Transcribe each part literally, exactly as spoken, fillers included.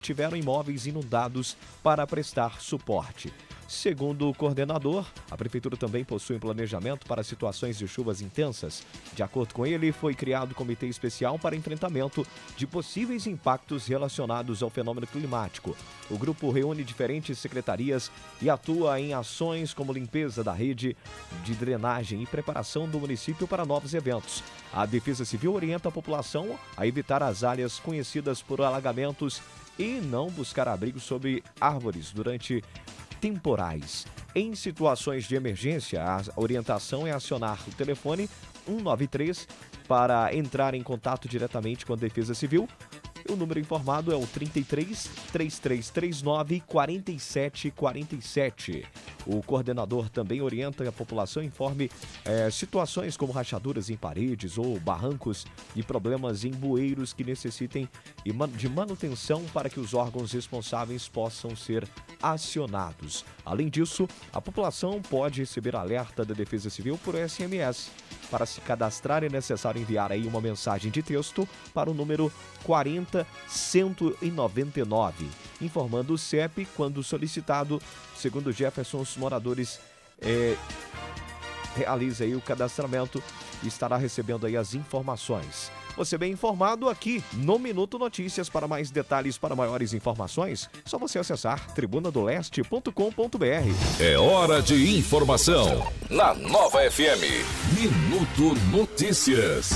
tiveram imóveis inundados para prestar suporte. Segundo o coordenador, a Prefeitura também possui um planejamento para situações de chuvas intensas. De acordo com ele, foi criado um comitê especial para enfrentamento de possíveis impactos relacionados ao fenômeno climático. O grupo reúne diferentes secretarias e atua em ações como limpeza da rede de drenagem e preparação do município para novos eventos. A Defesa Civil orienta a população a evitar as áreas conhecidas por alagamentos e não buscar abrigo sob árvores durante temporais. Em situações de emergência, a orientação é acionar o telefone um nove três para entrar em contato diretamente com a Defesa Civil. O número informado é o trinta e três, três três três nove, quarenta e sete quarenta e sete. O coordenador também orienta que a população informe é, situações como rachaduras em paredes ou barrancos e problemas em bueiros que necessitem de manutenção para que os órgãos responsáveis possam ser acionados. Além disso, a população pode receber alerta da Defesa Civil por S M S. Para se cadastrar é necessário enviar aí uma mensagem de texto para o número quarenta, cento e noventa e nove, informando o C E P quando solicitado. Segundo Jefferson, os moradores é, realizam aí o cadastramento e estará recebendo aí as informações. Você bem informado aqui no Minuto Notícias. Para mais detalhes, para maiores informações, só você acessar tribuna do leste ponto com ponto br. É hora de informação na Nova F M. Minuto Notícias.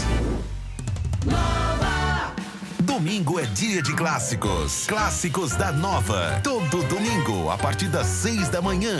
Nova! Domingo é dia de clássicos. Clássicos da Nova. Todo domingo, a partir das seis da manhã.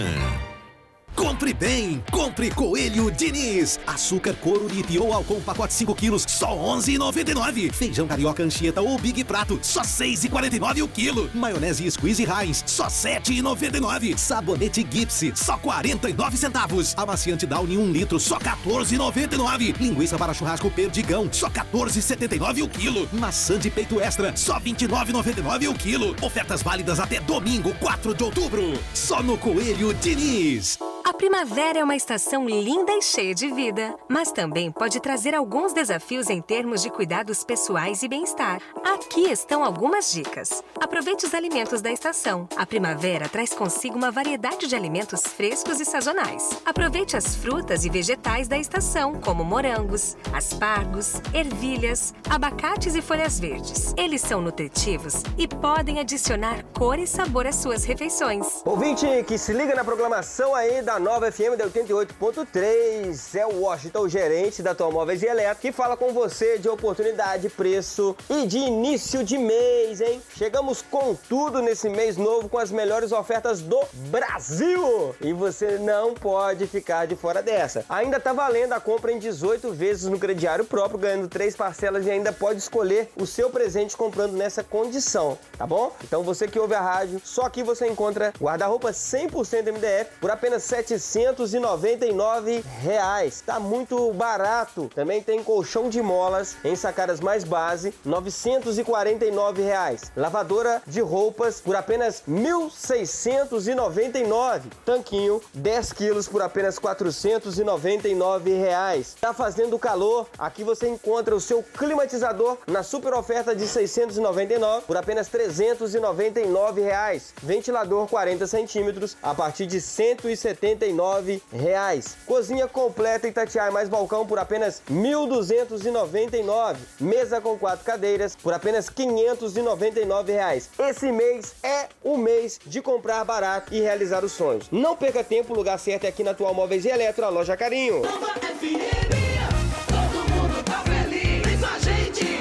Compre bem, compre Coelho Diniz. Açúcar couro Lip ou Alcon pacote cinco quilos, só onze reais e noventa e nove centavos. Feijão carioca Anchieta ou Big Prato, só seis reais e quarenta e nove centavos o quilo. Maionese Squeeze Heinz, só sete reais e noventa e nove centavos. Sabonete Gipsy, só quarenta e nove centavos. Amaciante Downy um litro, só quatorze reais e noventa e nove centavos. Linguiça para churrasco Perdigão, só quatorze reais e setenta e nove centavos o quilo. Maçã de peito extra, só vinte e nove reais e noventa e nove centavos o quilo. Ofertas válidas até domingo, quatro de outubro. Só no Coelho Diniz. A primavera é uma estação linda e cheia de vida, mas também pode trazer alguns desafios em termos de cuidados pessoais e bem-estar. Aqui estão algumas dicas. Aproveite os alimentos da estação. A primavera traz consigo uma variedade de alimentos frescos e sazonais. Aproveite as frutas e vegetais da estação, como morangos, aspargos, ervilhas, abacates e folhas verdes. Eles são nutritivos e podem adicionar cor e sabor às suas refeições. Ouvinte que se liga na programação aí da Nova F M da oitenta e oito ponto três, é o Washington, o gerente da Automóveis e Eletro, que fala com você de oportunidade, preço e de início de mês, hein? Chegamos com tudo nesse mês novo com as melhores ofertas do Brasil! E você não pode ficar de fora dessa. Ainda tá valendo a compra em dezoito vezes no crediário próprio, ganhando três parcelas e ainda pode escolher o seu presente comprando nessa condição, tá bom? Então você que ouve a rádio, só aqui você encontra guarda-roupa cem por cento M D F por apenas setecentos e noventa e nove reais. Tá muito barato. Também tem colchão de molas em sacadas mais base, novecentos e quarenta e nove reais. Lavadora de roupas por apenas mil seiscentos e noventa e nove. Tanquinho dez quilos por apenas quatrocentos e noventa e nove reais. Tá fazendo calor? Aqui você encontra o seu climatizador na super oferta de seiscentos e noventa e nove por apenas trezentos e noventa e nove reais. Ventilador quarenta centímetros a partir de cento e setenta e nove reais. Cozinha completa Itatiaia mais balcão por apenas mil duzentos e noventa e nove. Mesa com quatro cadeiras por apenas quinhentos e noventa e nove reais. Esse mês é o mês de comprar barato e realizar os sonhos. Não perca tempo, o lugar certo é aqui na Atual Móveis e Eletro, a loja Carinho. Nova F M, todo mundo tá feliz com a gente.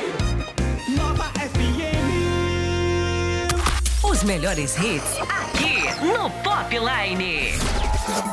Nova F M. Os melhores hits aqui no Popline.